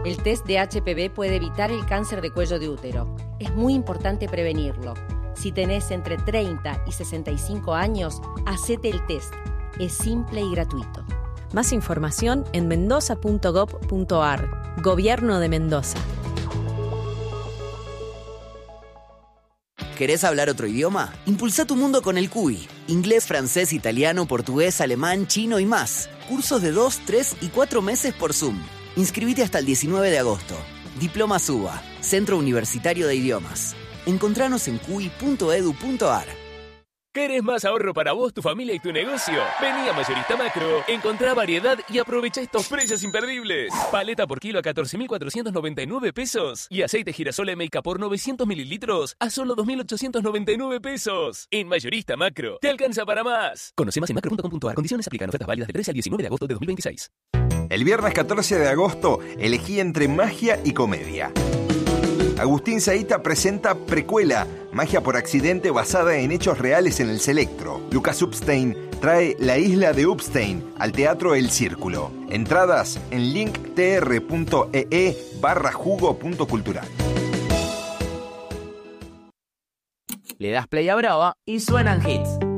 El test de HPV puede evitar el cáncer de cuello de útero. Es muy importante prevenirlo. Si tenés entre 30 y 65 años, hacete el test. Es simple y gratuito. Más información en mendoza.gov.ar. Gobierno de Mendoza. ¿Querés hablar otro idioma? Impulsa tu mundo con el CUI. Inglés, francés, italiano, portugués, alemán, chino y más. Cursos de 2, 3 y 4 meses por Zoom. Inscribite hasta el 19 de agosto. Diploma SUBA, Centro Universitario de Idiomas. Encontranos en cui.edu.ar. ¿Querés más ahorro para vos, tu familia y tu negocio? Vení a Mayorista Macro, encontrá variedad y aprovecha estos precios imperdibles. Paleta por kilo a 14.499 pesos y aceite girasol MK por 900 mililitros a solo 2.899 pesos. En Mayorista Macro, te alcanza para más. Conoce más en macro.com.ar. Condiciones aplican. Ofertas válidas del 13 al 19 de agosto de 2026. El viernes 14 de agosto elegí entre magia y comedia. Agustín Zaita presenta Precuela, magia por accidente basada en hechos reales en el Selectro. Lucas Upstein trae La isla de Upstein al Teatro El Círculo. Entradas en linktr.ee/jugo.cultural. Le das play a Brava y suenan hits.